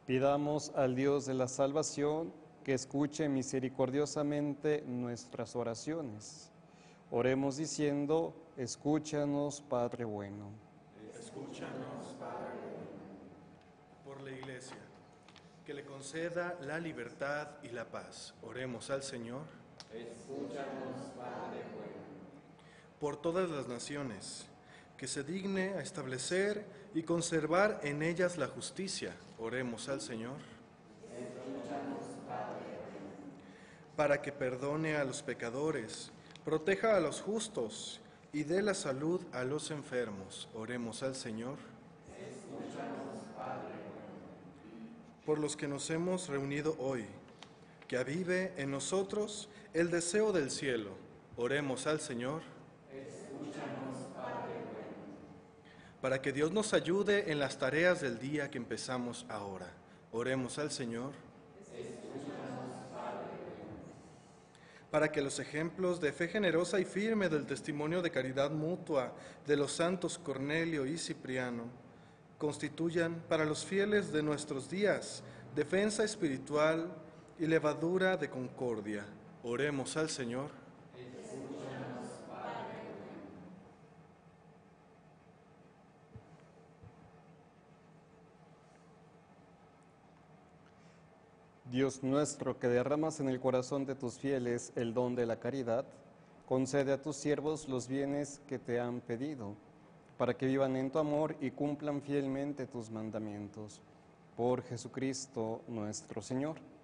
Pidamos al Dios de la salvación que escuche misericordiosamente nuestras oraciones. Oremos diciendo, escúchanos, Padre bueno. Escúchanos, Padre. Por la Iglesia, que le conceda la libertad y la paz. Oremos al Señor. Escúchanos, Padre bueno. Por todas las naciones, que se digne a establecer y conservar en ellas la justicia. Oremos al Señor. Escúchanos, Padre bueno. Para que perdone a los pecadores, proteja a los justos y dé la salud a los enfermos. Oremos al Señor. Escúchanos, Padre bueno. Por los que nos hemos reunido hoy, que avive en nosotros el deseo del cielo. Oremos al Señor. Escúchanos, Padre bueno. Para que Dios nos ayude en las tareas del día que empezamos ahora. Oremos al Señor. Escúchanos, Padre bueno. Para que los ejemplos de fe generosa y firme del testimonio de caridad mutua de los santos Cornelio y Cipriano constituyan para los fieles de nuestros días defensa espiritual y levadura de concordia. Oremos al Señor. Escúchanos, Padre bueno. Dios nuestro, que derramas en el corazón de tus fieles el don de la caridad, concede a tus siervos los bienes que te han pedido, para que vivan en tu amor y cumplan fielmente tus mandamientos. Por Jesucristo nuestro Señor.